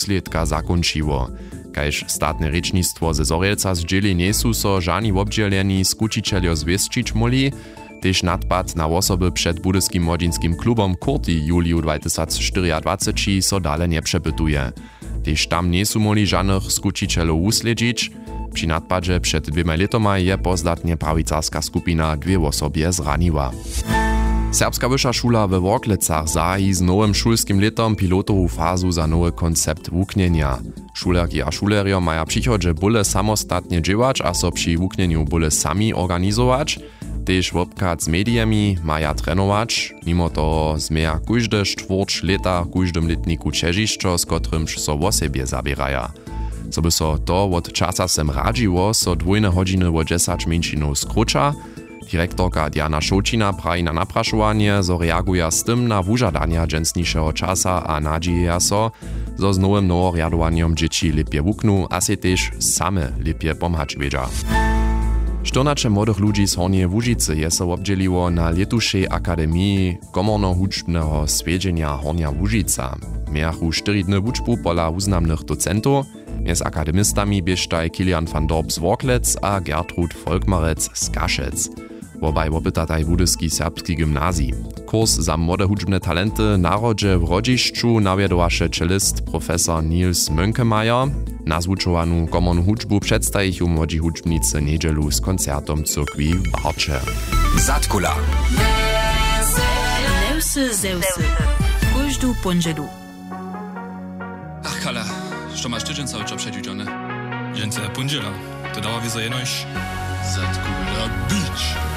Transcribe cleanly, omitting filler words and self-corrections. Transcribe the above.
wuslědka zakončiło. Kaž statne rečnictwo ze Zorielca zdźěli niesu so žani wobdźěleni skučiteljo zwěsčić moli, tež nadpad na osoby před budyskim młodzinskim klubom Kurti Juliu 2024 so dale nie przepytuje. Tež tam niesu moli žanych skučitelov wuslědžić. Při nadpadže před 2 letoma je pozdatnie prawicarska skupina 2 osobje zraniła. Serbska wyższa szula we Worklecach zahi z nowym szulskim letom pilotową fazu za nowy koncept wuknienia. Šulerki a šulerjo maja přichodźe bóle samostatnie dźěłać a so při wuknieniu bóle sami organizować, tež wobkać z mediami maja trenować, mimo toho zmeja kóžde štwórć leta kóždym letniku ćežišćo, z kotrymž so wo sebie zabieraja. Co by so to od časa sem radžiło, so 2 hodźiny wo 10 minčinów skróča. Direktorka Diana Šočina praji na naprašovanie, zo reaguje z tym na wužadania dżęsnišeho časa a nadzieja so, zo z nowym riadowaniem dzieci lepje wuknu a se tež same lepje pomhać wiedza. 14 młodych ludzi z Hornje Łužice je so obdzieliło na letušej akademii komorno-hučbneho swiedźenia Hornja Łužica. Miachu 4 dny wučbu pola uznamnych docentów, z akademistami bieżtaj Kilian van Dorp z Worklec a Gertrud Volkmarec z Kaszec. Wobaj wopytataj budyski serbski gimnazji. Kurs za młode hudźbne talenty narodzie w Rodzišću nawiedowaše cellist profesor Nils Mönkemeyer. Na zwučowanu komornu hudźbu przedstawichu młodzi hudźbnicy niedzielu z koncertom cyrkwi w Barcze. Zatkula. Zeusy. Kóždu ponžedu. Ach, Kala, što masz tydzień cały czas przedziudziony? Dzięce pondziela. To dała wizo jenoś Zatkula Beach.